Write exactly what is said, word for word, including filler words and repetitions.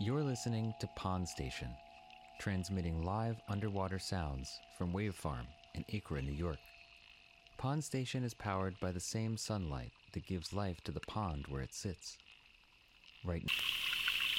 You're listening to Pond Station, transmitting live underwater sounds from Wave Farm in Acra, New York. Pond Station is powered by the same sunlight that gives life to the pond where it sits. Right now.